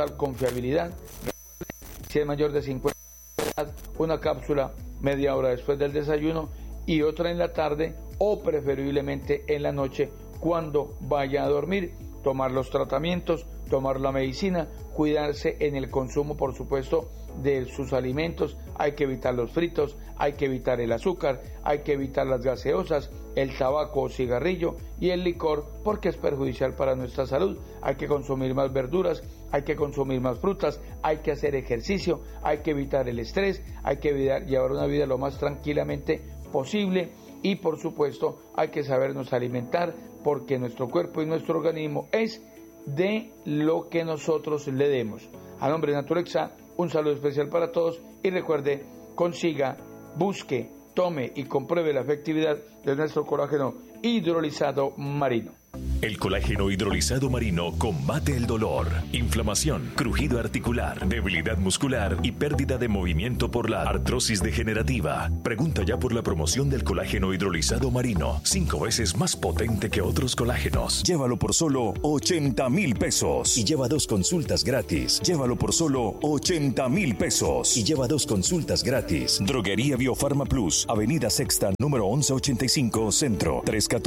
total confiabilidad. Si es mayor de 50 años, una cápsula media hora después del desayuno y otra en la tarde o preferiblemente en la noche cuando vaya a dormir. Tomar los tratamientos, tomar la medicina, cuidarse en el consumo, por supuesto, de sus alimentos. Hay que evitar los fritos, hay que evitar el azúcar, hay que evitar las gaseosas, el tabaco o cigarrillo y el licor porque es perjudicial para nuestra salud. Hay que consumir más verduras, hay que consumir más frutas, hay que hacer ejercicio, hay que evitar el estrés, hay que llevar una vida lo más tranquilamente posible y por supuesto hay que sabernos alimentar porque nuestro cuerpo y nuestro organismo es de lo que nosotros le demos. A nombre de Naturexa, un saludo especial para todos y recuerde, consiga, busque, tome y compruebe la efectividad de nuestro colágeno hidrolizado marino. El colágeno hidrolizado marino combate el dolor, inflamación, crujido articular, debilidad muscular y pérdida de movimiento por la artrosis degenerativa. Pregunta ya por la promoción del colágeno hidrolizado marino, 5 veces más potente que otros colágenos. Llévalo por solo 80,000 pesos y lleva 2 consultas gratis. Llévalo por solo 80,000 pesos y lleva 2 consultas gratis. Droguería Biofarma Plus, Avenida Sexta, número 1185, Centro,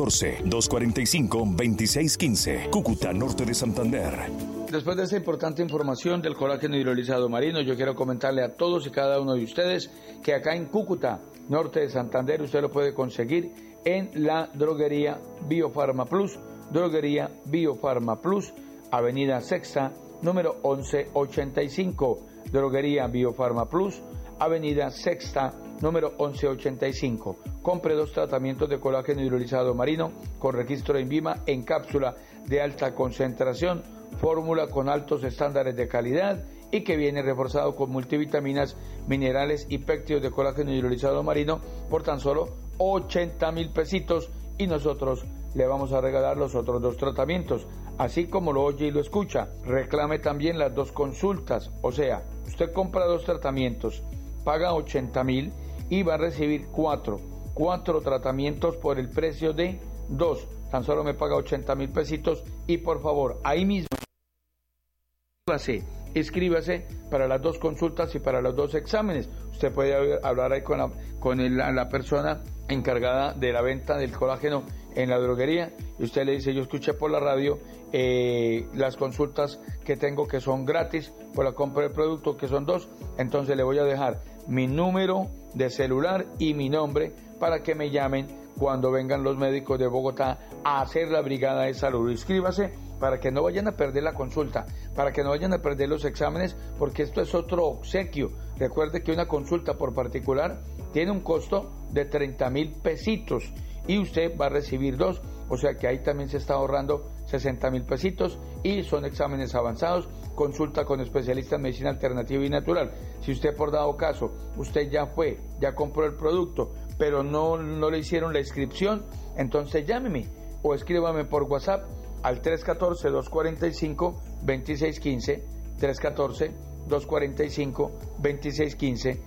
314-245-2615, Cúcuta, norte de Santander. Después de esta importante información del colágeno hidrolizado marino, yo quiero comentarle a todos y cada uno de ustedes que acá en Cúcuta, norte de Santander, usted lo puede conseguir en la droguería Biofarma Plus, droguería Biofarma Plus, Avenida Sexta, número 1185, droguería Biofarma Plus, Avenida Sexta, número 1185. Compre 2 tratamientos de colágeno hidrolizado marino con registro de INVIMA en cápsula de alta concentración, fórmula con altos estándares de calidad y que viene reforzado con multivitaminas, minerales y péptidos de colágeno hidrolizado marino por tan solo 80,000 pesitos y nosotros le vamos a regalar los otros 2 tratamientos. Así como lo oye y lo escucha, reclame también las 2 consultas, o sea, usted compra 2 tratamientos, paga 80,000 y va a recibir 4 tratamientos por el precio de 2. Tan solo me paga 80,000 pesitos y por favor, ahí mismo inscríbase para las 2 consultas y para los 2 exámenes. Usted puede hablar ahí con la persona encargada de la venta del colágeno en la droguería y usted le dice: yo escuché por la radio las consultas que tengo que son gratis por la compra del producto, que son 2, entonces le voy a dejar mi número de celular y mi nombre para que me llamen cuando vengan los médicos de Bogotá a hacer la brigada de salud. Inscríbase para que no vayan a perder la consulta, para que no vayan a perder los exámenes, porque esto es otro obsequio. Recuerde que una consulta por particular tiene un costo de 30,000 pesitos y usted va a recibir 2, o sea que ahí también se está ahorrando 60,000 pesitos y son exámenes avanzados, consulta con especialistas en medicina alternativa y natural. Si usted por dado caso, usted ya compró el producto, pero no le hicieron la inscripción, entonces llámeme o escríbame por WhatsApp al 314-245-2615, 314-245-2615,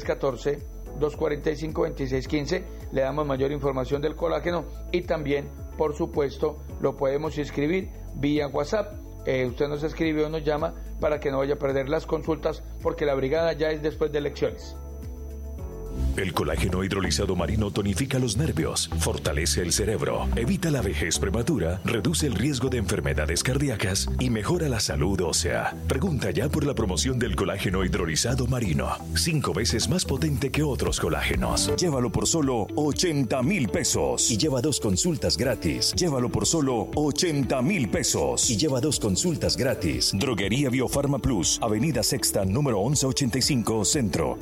314-245-2615, le damos mayor información del colágeno y también, por supuesto, lo podemos inscribir vía WhatsApp. Usted nos escribe o nos llama para que no vaya a perder las consultas, porque la brigada ya es después de elecciones. El colágeno hidrolizado marino tonifica los nervios, fortalece el cerebro, evita la vejez prematura, reduce el riesgo de enfermedades cardíacas y mejora la salud ósea. Pregunta ya por la promoción del colágeno hidrolizado marino, 5 veces más potente que otros colágenos. Llévalo por solo 80,000 pesos y lleva 2 consultas gratis. Llévalo por solo 80,000 pesos y lleva 2 consultas gratis. Droguería Biofarma Plus, Avenida Sexta, número 1185, Centro,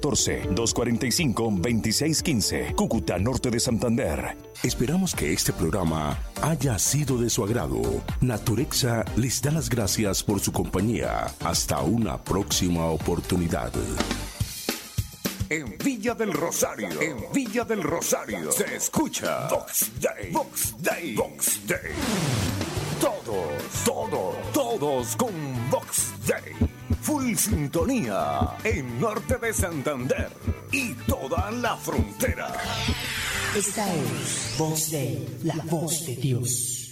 314-245-2615, Cúcuta, norte de Santander. Esperamos que este programa haya sido de su agrado. Naturexa les da las gracias por su compañía. Hasta una próxima oportunidad. En Villa del Rosario, se escucha Vox Day, Vox Day, Vox Day. Todos con Vox Day. Full sintonía en norte de Santander y toda la frontera. Esta es Vox Day, la voz de Dios.